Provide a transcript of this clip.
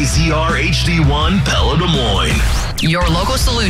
KZR HD1 Pella Des Moines. Your local solution.